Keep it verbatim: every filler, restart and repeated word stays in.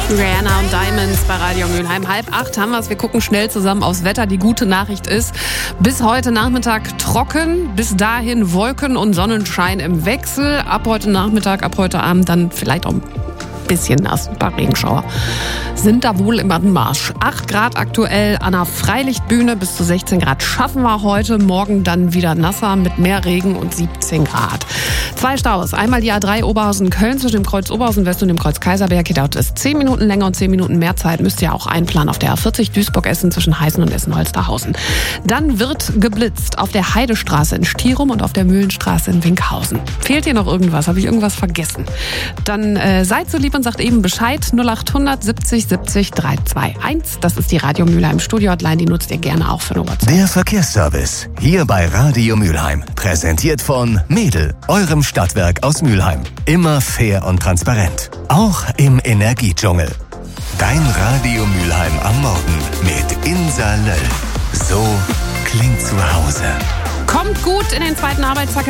Rihanna und Diamonds bei Radio Mülheim. Halb acht haben wir es. Wir gucken schnell zusammen aufs Wetter. Die gute Nachricht ist, bis heute Nachmittag trocken, bis dahin Wolken und Sonnenschein im Wechsel. Ab heute Nachmittag, ab heute Abend dann vielleicht auch ein bisschen nass, ein paar Regenschauer sind da wohl im Anmarsch. acht Grad aktuell an der Freilichtbühne, bis zu sechzehn Grad schaffen wir heute. Morgen dann wieder nasser mit mehr Regen und siebzehn Grad. Zwei Staus. Einmal die A drei Oberhausen-Köln zwischen dem Kreuz Oberhausen-West und dem Kreuz Kaiserberg. Hier dauert es zehn Minuten länger und zehn Minuten mehr Zeit. Müsst ihr auch einplanen auf der A vierzig Duisburg-Essen zwischen Heißen und Essen-Holsterhausen. Dann wird geblitzt auf der Heidestraße in Stierum und auf der Mühlenstraße in Winkhausen. Fehlt dir noch irgendwas? Habe ich irgendwas vergessen? Dann äh, seid so lieb und sagt eben Bescheid. null acht hundert siebzig siebzig drei zwei eins. Das ist die Radio Mülheim Studio-Hotline. Die nutzt ihr gerne auch für eine WhatsApp. Der Verkehrsservice. Hier bei Radio Mülheim. Präsentiert von Mädel, eurem Stadtwerk aus Mülheim. Immer fair und transparent. Auch im Energiedschungel. Dein Radio Mülheim am Morgen mit Insa Löll. So klingt zu Hause. Kommt gut in den zweiten Arbeitstag.